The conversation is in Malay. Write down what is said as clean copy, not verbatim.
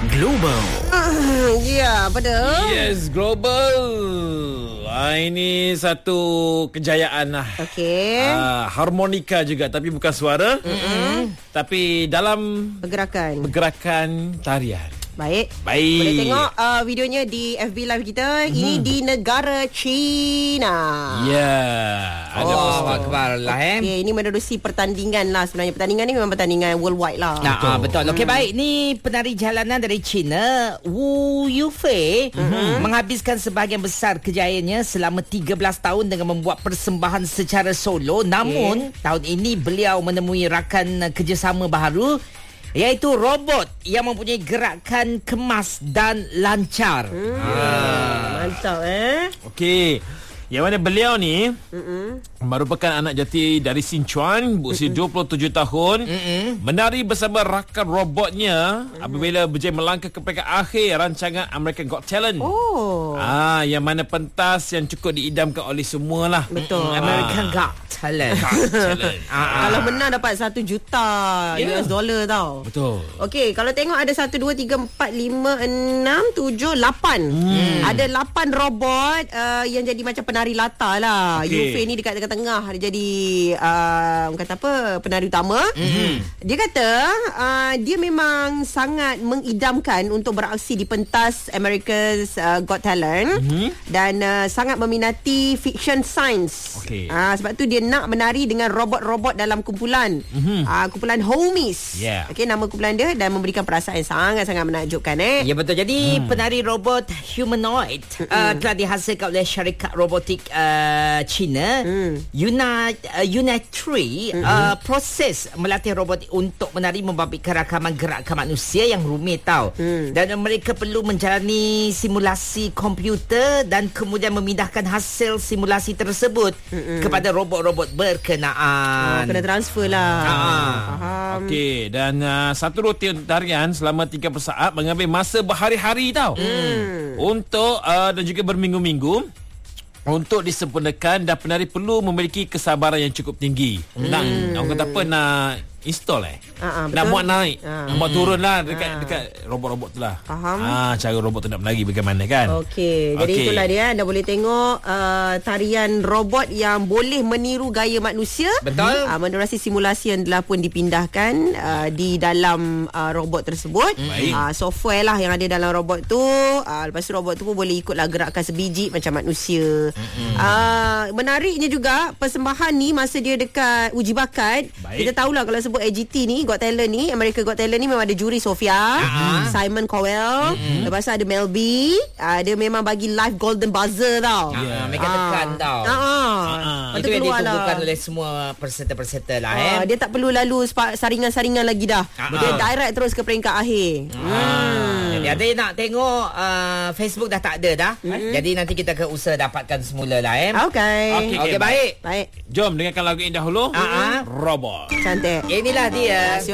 Global. Ya, pada. Yes, global. Ini satu kejayaan lah. Okey. Harmonika juga, tapi bukan suara. Tapi dalam Pergerakan tarian. Baik. Baik. Boleh tengok videonya di FB Live kita. Ini di negara China. Ya. Ada Akbar lah Okay, ini menerusi pertandingan lah sebenarnya. Pertandingan ni memang pertandingan worldwide lah. Betul. Okey, baik. Ni penari jalanan dari China, Wu Yufei, menghabiskan sebahagian besar kejayaannya selama 13 tahun dengan membuat persembahan secara solo. Namun, tahun ini beliau menemui rakan kerjasama baru, iaitu robot yang mempunyai gerakan kemas dan lancar. Mantap Okey. Yang mana beliau ni merupakan anak jati dari Sichuan, berusia 27 tahun. Menari bersama rakan robotnya apabila berjaya melangkah ke peringkat akhir rancangan American Got Talent. Yang mana pentas yang cukup diidamkan oleh semua lah. Betul. American Got Talent. Kalau menang dapat 1 juta US dollar tau. Betul. Okey, kalau tengok ada 1, 2, 3, 4, 5, 6, 7, 8. Ada 8 robot yang jadi macam penari latar lah. Yufei ni dekat tengah-tengah. Dia jadi orang kata apa, penari utama. Dia kata dia memang sangat mengidamkan untuk beraksi di pentas America's Got Talent. Dan sangat meminati fiction science. Sebab tu dia nak menari dengan robot-robot dalam kumpulan. Kumpulan Homies. Okey, nama kumpulan dia, dan memberikan perasaan yang sangat-sangat menakjubkan. Ya, betul. Jadi penari robot humanoid telah dihasilkan oleh syarikat robotik China, Unitary. Proses melatih robot untuk menari membabitkan rakaman gerakan manusia yang rumit tau. Dan mereka perlu menjalani simulasi komputer dan kemudian memindahkan hasil simulasi tersebut kepada robot-robot berkenaan. Kena transfer lah. Faham. Okey, dan satu rutin tarian selama 30 saat mengambil masa berhari-hari tau. Untuk dan juga berminggu-minggu untuk disempurnakan, dan penari perlu memiliki kesabaran yang cukup tinggi. Orang kata apa, nak install nak buat naik, buat turun lah dekat robot-robot tu lah. Faham. Cara robot tu nak menari bagaimana kan. Okey, jadi itulah dia. Anda boleh tengok tarian robot yang boleh meniru gaya manusia. Betul. Menerusi simulasi yang telah pun dipindahkan di dalam robot tersebut. Software lah yang ada dalam robot tu. Lepas tu robot tu pun boleh ikutlah gerakan sebiji macam manusia. Menariknya juga, persembahan ni masa dia dekat uji bakat, kita tahulah kalau sebut AGT ni, Got Talent ni, America Got Talent ni, memang ada juri Sofia, Simon Cowell, lepas tu ada Mel B. Dia memang bagi live golden buzzer tau. Mereka tekan tau. Itu yang ditunggukan oleh semua peserta-peserta lah. Dia tak perlu lalu saringan-saringan lagi dah. Dia direct terus ke peringkat akhir. Jadi ada yang nak tengok Facebook dah tak ada dah. Jadi nanti kita akan usaha dapatkan semula lah. Okey, baik. Baik. Jom dengarkan lagu ini dahulu. Robot. Cantik. Inilah dia.